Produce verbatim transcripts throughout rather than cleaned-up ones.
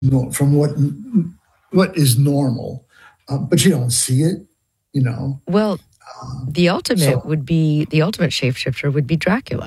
no, from what what is normal, uh, but you don't see it, you know. Well, Um, the ultimate so would be the ultimate shapeshifter would be Dracula.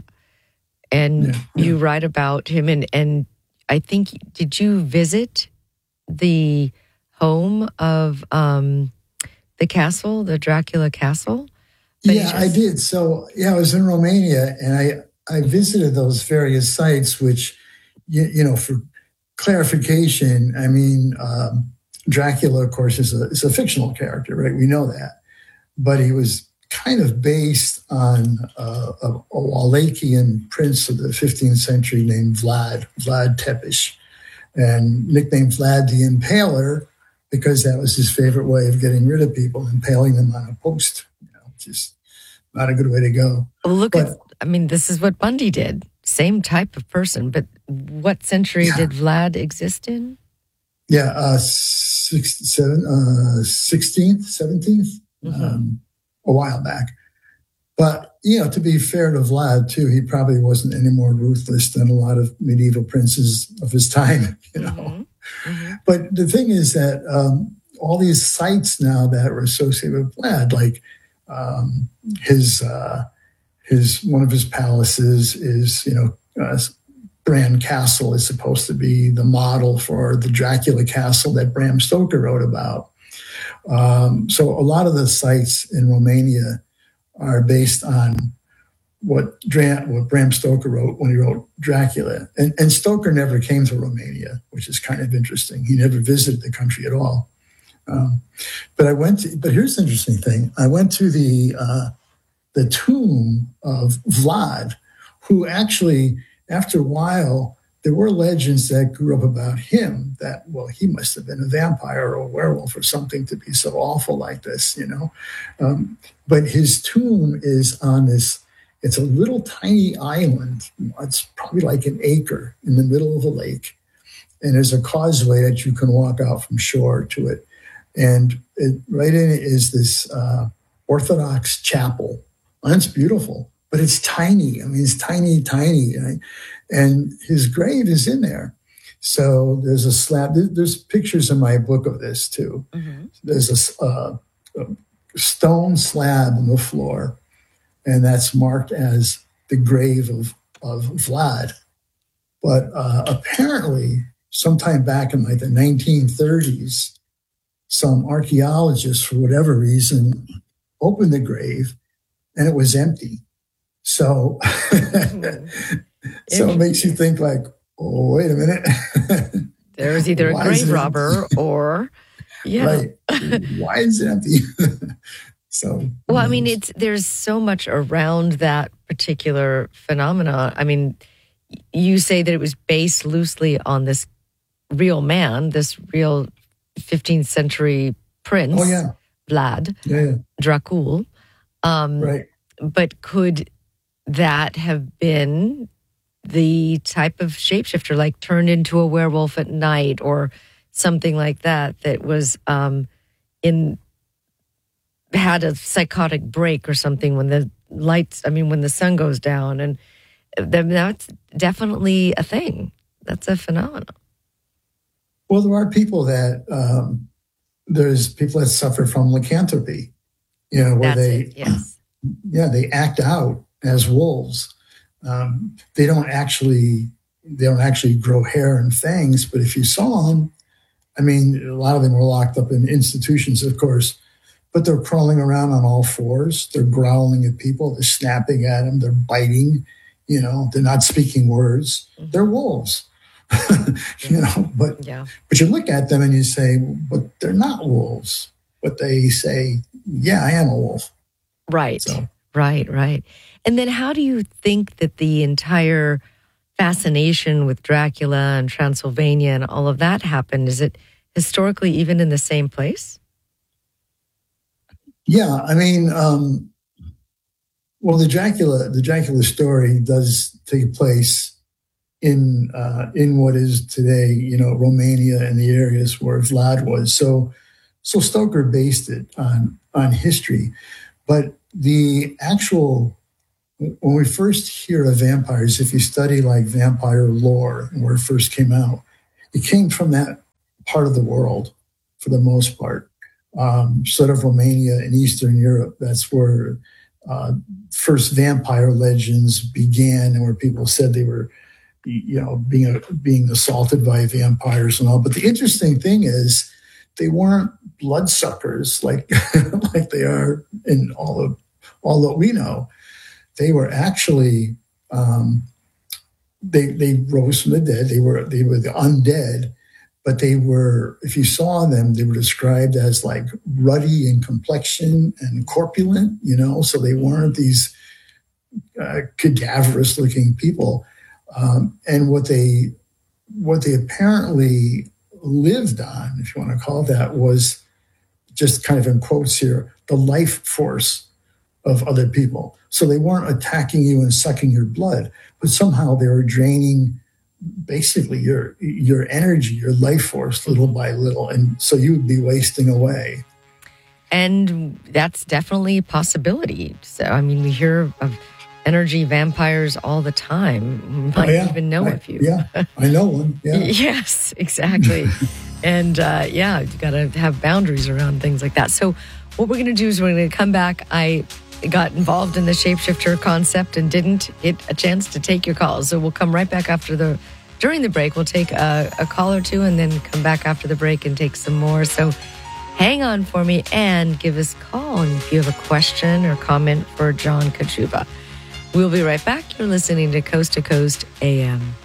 And yeah, yeah, you write about him and and I think did you visit the home of um the castle, the Dracula castle? By any yeah, I chance? did. So yeah, I was in Romania, and I I visited those various sites, which you, you know for clarification, I mean, um, Dracula, of course, is a is a fictional character, right? We know that, but he was kind of based on uh, a, a Wallachian prince of the fifteenth century named Vlad, Vlad Tepes, and nicknamed Vlad the Impaler because that was his favorite way of getting rid of people, impaling them on a post. You know, just not a good way to go. Well, look at But I mean, this is what Bundy did. Same type of person, but what century yeah, did Vlad exist in? yeah, uh, six, seven, uh, sixteenth, seventeenth, Mm-hmm. um, a while back. But, you know, to be fair to Vlad, too, he probably wasn't any more ruthless than a lot of medieval princes of his time, you know. Mm-hmm. Mm-hmm. But the thing is that um, all these sites now that are associated with Vlad, like um, his, uh, his, one of his palaces is, you know, uh, Bran Castle is supposed to be the model for the Dracula castle that Bram Stoker wrote about. Um, so a lot of the sites in Romania are based on what, Dra- what Bram Stoker wrote when he wrote Dracula. And, and Stoker never came to Romania, which is kind of interesting. He never visited the country at all. Um, but I went to, but here's the interesting thing. I went to the, uh, the tomb of Vlad, who actually, after a while, there were legends that grew up about him that, well, he must have been a vampire or a werewolf or something to be so awful like this, you know. Um, but his tomb is on this, it's a little tiny island. It's probably like an acre in the middle of a lake. And there's a causeway that you can walk out from shore to it. And it, right in it is this uh, Orthodox chapel. And it's beautiful, but it's tiny. I mean, it's tiny, tiny. Right? And his grave is in there. So there's a slab. There's pictures in my book of this too. Mm-hmm. There's a, uh, a stone slab on the floor, and that's marked as the grave of, of Vlad. But uh, apparently, sometime back in like the nineteen thirties, some archaeologists, for whatever reason, opened the grave and it was empty. So, Mm-hmm. so it makes you Interesting. think like, oh, wait a minute. There was either a Why is grave it empty? robber or, yeah. Right. Why is it empty? So who Well, I mean, knows? it's there's so much around that particular phenomena. I mean, you say that it was based loosely on this real man, this real fifteenth century Oh prince, yeah. Vlad Yeah, yeah. Dracul. Um, Right. but could that have been the type of shapeshifter, like turned into a werewolf at night or something like that, that was um, in had a psychotic break or something when the lights, I mean, when the sun goes down, and then that's definitely a thing. That's a phenomenon. Well, there are people that um, there's people that suffer from lycanthropy, you know, where That's it. they, Yes. yeah, they act out as wolves. Um, they don't actually, they don't actually grow hair and fangs, but if you saw them, I mean, a lot of them were locked up in institutions, of course, but they're crawling around on all fours. They're growling at people. They're snapping at them. They're biting. You know, they're not speaking words. They're Mm-hmm. wolves. you Yeah. know, but Yeah. but you look at them and you say, but they're not wolves. But they say, yeah, I am a wolf. Right. So Right. Right. And then how do you think that the entire fascination with Dracula and Transylvania and all of that happened? Is it historically even in the same place? yeah, I mean, um, well, the Dracula the Dracula story does take place in uh, in what is today, you know, Romania and the areas where Vlad was. So, so Stoker based it on on history, but the actual when we first hear of vampires, if you study like vampire lore and where it first came out, it came from that part of the world for the most part. Um, sort of Romania and Eastern Europe. That's where uh, first vampire legends began, and where people said they were, you know, being being assaulted by vampires and all. But the interesting thing is, they weren't bloodsuckers like like they are in all of all that we know. They were actually um, they they rose from the dead. They were they were the undead. But they were, if you saw them, they were described as like ruddy in complexion and corpulent, you know, so they weren't these uh, cadaverous looking people. Um, and what they, what they apparently lived on, if you want to call it that, was just kind of in quotes here, the life force of other people. So they weren't attacking you and sucking your blood, but somehow they were draining basically your your energy, your life force, little by little, and so you would be wasting away. And that's definitely a possibility. So, I mean, we hear of energy vampires all the time. Might oh, yeah. even know I, a few. Yeah, I know one. Yeah. Yes, exactly. And uh, yeah, you got to have boundaries around things like that. So, what we're going to do is we're going to come back. I got involved in the shapeshifter concept and didn't get a chance to take your calls. So we'll come right back after the, during the break, we'll take a, a call or two and then come back after the break and take some more. So hang on for me and give us a call if you have a question or comment for John Kachuba. We'll be right back. You're listening to Coast to Coast A M.